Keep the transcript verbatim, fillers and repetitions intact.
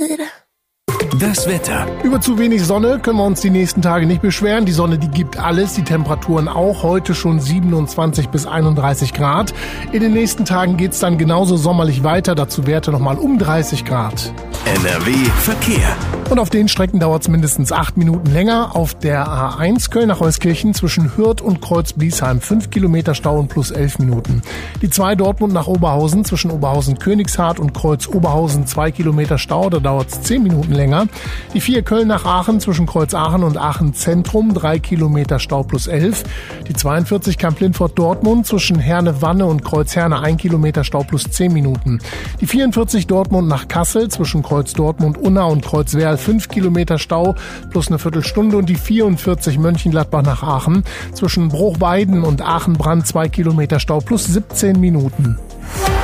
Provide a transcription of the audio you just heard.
Das Wetter. Über zu wenig Sonne können wir uns die nächsten Tage nicht beschweren. Die Sonne, die gibt alles, die Temperaturen auch. Heute schon siebenundzwanzig bis einunddreißig Grad. In den nächsten Tagen geht's dann genauso sommerlich weiter. Dazu Werte nochmal um dreißig Grad. N R W Verkehr. Und auf den Strecken dauert es mindestens acht Minuten länger. Auf der A eins Köln nach Euskirchen zwischen Hürth und Kreuz-Bliesheim fünf Kilometer Stau und plus elf Minuten. Die zwei Dortmund nach Oberhausen zwischen Oberhausen-Königshardt und Kreuz-Oberhausen zwei Kilometer Stau, da dauert es zehn Minuten länger. Die vier Köln nach Aachen zwischen Kreuz-Aachen und Aachen-Zentrum drei Kilometer Stau plus elf. Die zweiundvierzig Kamp-Lindfort-Dortmund zwischen Herne-Wanne und Kreuz-Herne ein Kilometer Stau plus zehn Minuten. Die vierundvierzig Dortmund nach Kassel zwischen Kreuz-Dortmund-Unna und Kreuz-Werl fünf Kilometer Stau plus eine Viertelstunde und die vierundvierzig Mönchengladbach nach Aachen zwischen Bruchweiden und Aachen-Brand zwei Kilometer Stau plus siebzehn Minuten.